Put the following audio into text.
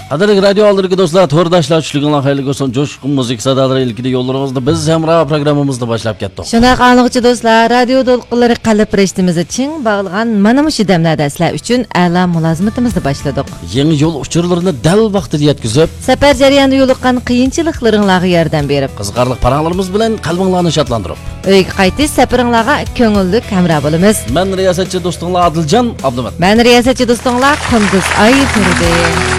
Qadrli radio aldırgı dostlar, to'rdoshlar tushliginglar xayrli bo'lsin. Jo'shqin muzik sadolari ilkida yo'llarimizda biz hamroh programmamizni boshlab ketdik. Shunday qanlıqçı dostlar, radio to'lqinlari qalb rishtimizga ching bog'lagan mana shu damlarda sizlar uchun a'lo mulozimatimizni boshladik. Yangi yo'l uchurlarini dal vaqtida yetkazib, safar jarayonida yo'liqqan qiyinchiliklaringizga yordam berib, qiziqarli paranglarimiz bilan qalbinglarni shodlantirib, uyga qaytish safaringizga ko'ngilli hamroh bo'lamiz. Men riyosatchi do'stinglar Adiljon Abdumat. Men riyosatchi do'stinglar Qunduz Ay Ferdi.